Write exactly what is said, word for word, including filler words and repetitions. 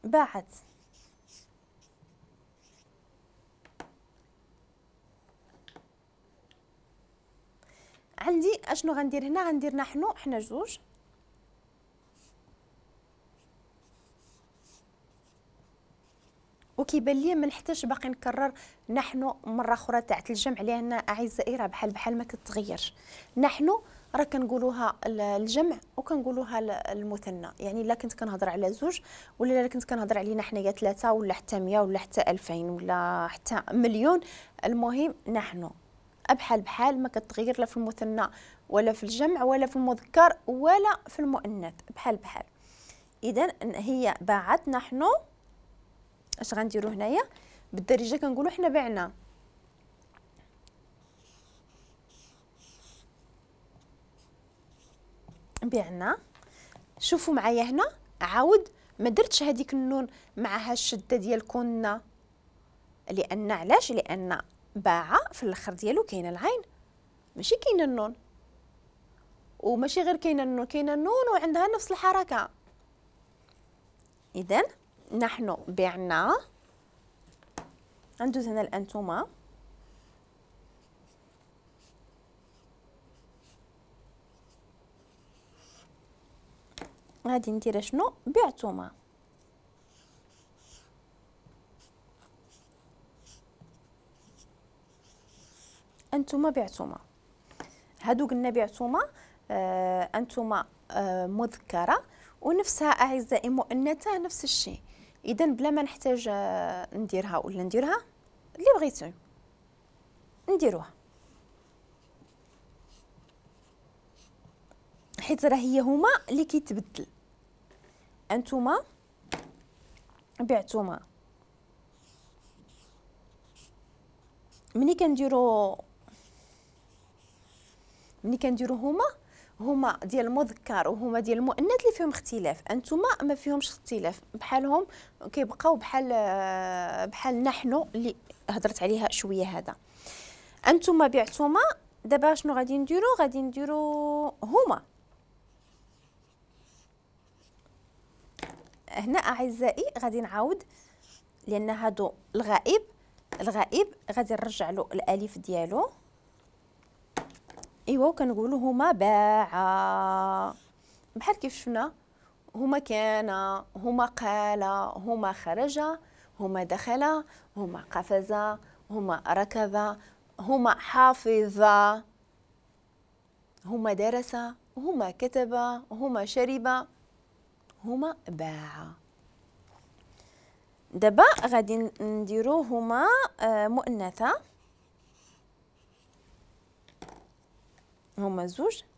باعت. عندي اشنو غندير هنا؟ غندير نحن حنا جوج، وكيبان لي ما نحتاجش باقي نكرر نحن مره اخرى تاع الجمع، لان اعزائي راه بحال بحال ما كتغيرش. نحن راه كنقولوها الجمع وكنقولوها المثنى، يعني الا كنت كنهضر على زوج ولا الا كنت كنهضر علينا حنايا ثلاثه ولا حتى مية ولا حتى ألفين ولا حتى مليون، المهم نحن بحال بحال ما كتغير لا في المثنى ولا في الجمع ولا في المذكر ولا في المؤنث، بحال بحال. اذا هي باعت نحن، اش غنديروا هنايا؟ بالدارجه كنقولوا حنا بعنا. بعنا. شوفوا معايا هنا عاود ما درتش هذيك النون معها الشده ديال كنا، لان علاش؟ لان باع في الاخر ديالو كاينه العين ماشي كاينه النون، وماشي غير كاينه النون، كاينه النون وعندها نفس الحركه. اذا نحن بعنا. ندوز هنا الانتما، غادي ندير شنو؟ بعتما. انتما بعتما. هادو قلنا بعتما، آه انتما آه مذكره، ونفسها اعزائي مؤنثه نفس الشيء. اذا بلا ما نحتاج آه نديرها ولا نديرها اللي بغيتو نديروها، حيت راه هي هما اللي كيتبدل. انتما بعتما. ملي كنديروا ملي كنديروا هما هما ديال المذكر وهما ديال المؤنث اللي فيهم اختلاف، انتما ما فيهمش اختلاف، بحالهم كيبقاو بحال بحال نحن اللي هضرت عليها شويه. هذا انتما بعتما. دابا شنو غادي نديروا؟ غادي نديروا هما. هنا اعزائي غادي نعاود، لان هادو الغائب الغائب غادي نرجع له الالف ديالو. ايوا كنقولوا هما باعا، بحال كيف شفنا هما كان، هما قال، هما خرج، هما دخل، هما قفز، هما ركض، هما حافظ، هما درس، هما كتب، هما شرب، هما باع. دابا غادي نديرو هما مؤنثه، هما زوج.